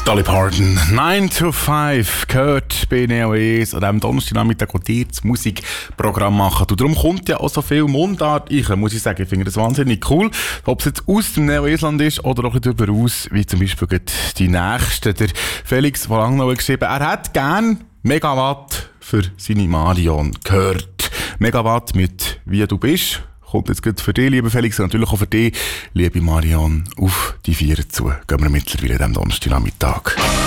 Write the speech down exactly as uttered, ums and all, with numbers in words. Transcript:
Dolly Parton, nine to five, gehört bei Neo E's an diesem Donnerstagnachmittag, wo ihr das Musikprogramm macht. Und darum kommt ja auch so viel Mundart rein, muss ich sagen. Ich finde das wahnsinnig cool. Ob es jetzt aus dem Neo E's-Land ist oder auch darüber aus, wie zum Beispiel die Nächste. Der Felix von Langnau hat geschrieben, er hat gern Megawatt für seine Marion gehört. Megawatt mit «Wie du bist». Kommt jetzt gut für dich, lieber Felix, und natürlich auch für dich, liebe Marion, auf die Vier zu. Gehen wir mittlerweile am Donnerstagnachmittag.